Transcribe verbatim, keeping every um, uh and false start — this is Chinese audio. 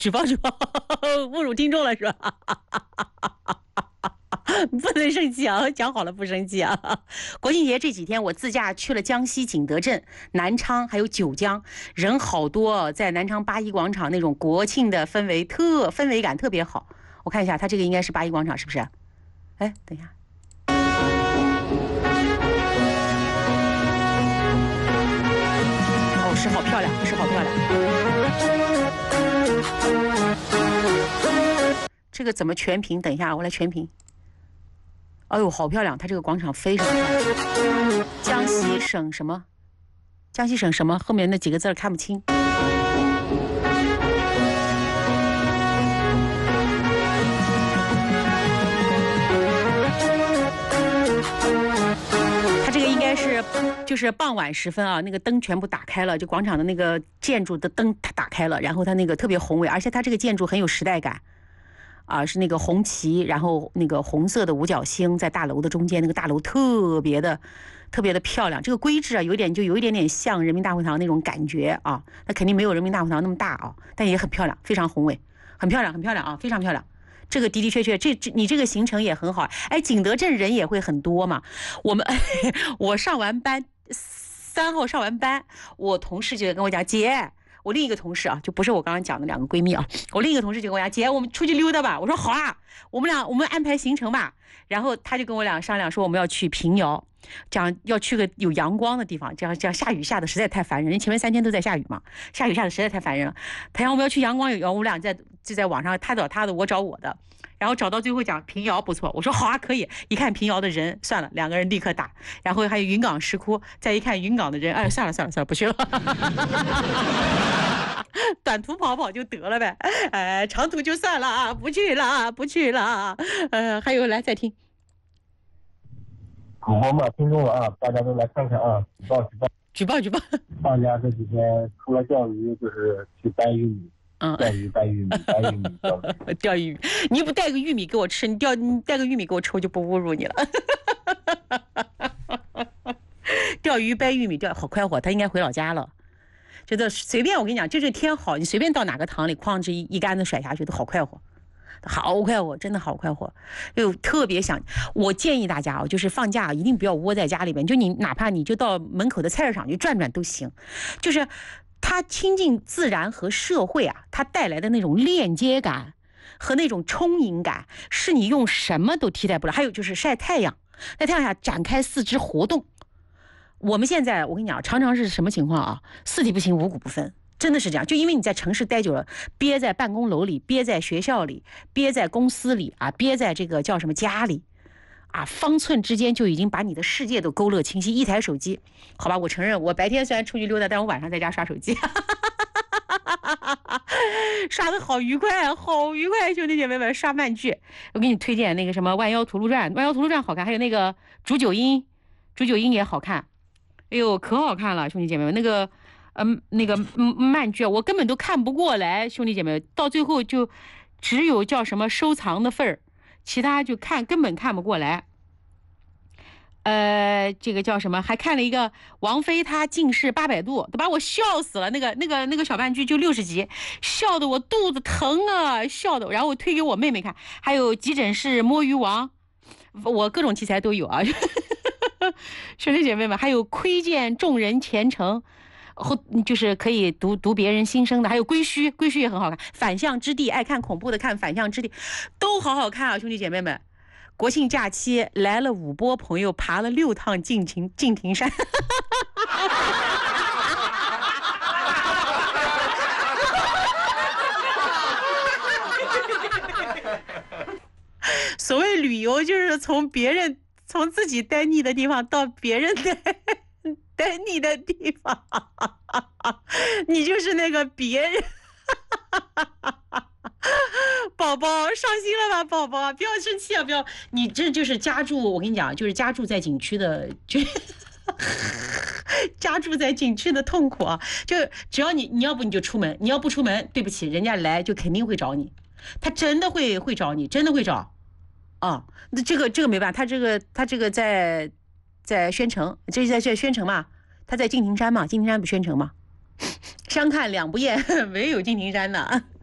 举报举报，侮辱听众了是吧？不能生气啊，讲好了不生气啊。国庆节这几天我自驾去了江西景德镇、南昌还有九江，人好多，在南昌八一广场那种国庆的氛围特氛围感特别好。我看一下，它这个应该是八一广场是不是？哎，等一下。哦，是好漂亮，是好漂亮。这个怎么全屏？等一下，我来全屏。哎呦，好漂亮！它这个广场非常漂亮。江西省什么？江西省什么？后面那几个字看不清。它这个应该是就是傍晚时分啊，那个灯全部打开了，就广场的那个建筑的灯它打开了，然后它那个特别宏伟，而且它这个建筑很有时代感。啊，是那个红旗，然后那个红色的五角星在大楼的中间，那个大楼特别的、特别的漂亮。这个规制啊，有一点就有一点点像人民大会堂那种感觉啊，那肯定没有人民大会堂那么大啊，但也很漂亮，非常宏伟，很漂亮，很漂亮啊，非常漂亮。这个的的确确，这这你这个行程也很好。哎，景德镇人也会很多嘛。我们我上完班，三号上完班，我同事就跟我讲，姐。我另一个同事啊，就不是我刚刚讲的两个闺蜜啊，我另一个同事就跟我讲，姐，我们出去溜达吧。我说好啊，我们俩我们安排行程吧。然后他就跟我俩商量说，我们要去平遥，讲要去个有阳光的地方，这样这样下雨下的实在太烦人，前面三天都在下雨嘛，下雨下的实在太烦人了。他让我们要去阳光有阳，我们俩在就在网上他找他的，我找我的。然后找到最后讲平遥不错，我说好啊，可以。一看平遥的人，算了，两个人立刻打。然后还有云冈石窟，再一看云冈的人，哎，算了算了算了，不去了。短途跑跑就得了呗，哎，长途就算了啊，不去了，不去了。呃，还有来再听。 主播嘛，听众了啊，大家都来看看啊，举报举报举报举报。 放假这几天除了钓鱼，就是去掰玉米。 嗯， 钓鱼掰玉米，掰玉米钓鱼。 钓玉米，你不带个玉米给我吃，你钓你带个玉米给我吃，我就不侮辱你了。钓鱼掰玉米钓好快活，他应该回老家了。觉得随便我跟你讲，就这天好，你随便到哪个塘里，哐这一一竿子甩下去都好快活，好快活，真的好快活。又特别想，我建议大家啊，就是放假一定不要窝在家里边，就你哪怕你就到门口的菜市场去转转都行，就是。它亲近自然和社会啊，它带来的那种链接感和那种充盈感，是你用什么都替代不了。还有就是晒太阳，在太阳下展开四肢活动。我们现在我跟你讲，常常是什么情况啊？四体不勤，五谷不分，真的是这样。就因为你在城市待久了，憋在办公楼里，憋在学校里，憋在公司里啊，憋在这个叫什么家里。啊，方寸之间就已经把你的世界都勾勒清晰。一台手机，好吧，我承认，我白天虽然出去溜达，但我晚上在家刷手机，刷的好愉快，好愉快，兄弟姐妹们，刷漫剧。我给你推荐那个什么《万妖屠戮传》，《万妖屠戮传》好看，还有那个煮酒鹰，煮酒鹰也好看，哎呦，可好看了，兄弟姐妹们，那个，嗯，那个漫剧我根本都看不过来，兄弟姐妹，到最后就只有叫什么收藏的份儿。其他就看根本看不过来，呃，这个叫什么？还看了一个王菲，她近视八百度，都把我笑死了。那个那个那个小半剧就六十集，笑得我肚子疼啊，笑的。然后我推给我妹妹看，还有急诊室摸鱼王，我各种题材都有啊。兄弟姐妹们，还有窥见众人前程。后就是可以读读别人心声的，还有归墟，归墟也很好看。反向之地，爱看恐怖的看反向之地，都好好看啊，兄弟姐妹们。国庆假期来了五波朋友，爬了六趟敬亭敬亭山。所谓旅游，就是从别人从自己待腻的地方到别人待。待你的地方，你就是那个别人。宝宝伤心了吧？宝宝不要生气啊！不要，你这就是家住。我跟你讲，就是家住在景区的，就家住在景区的痛苦啊！就只要你你要不你就出门，你要不出门，对不起，人家来就肯定会找你，他真的会会找你，真的会找。啊，那这个这个没办法，他这个他这个在。在宣城，这是在这宣城嘛？他在敬亭山嘛？敬亭山不宣城嘛？相看两不厌，唯有敬亭山呢。